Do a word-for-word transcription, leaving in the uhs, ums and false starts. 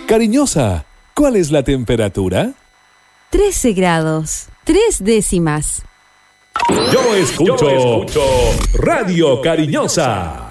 Cariñosa, ¿cuál es la temperatura? trece grados, tres décimas. Yo escucho, Yo escucho Radio Cariñosa.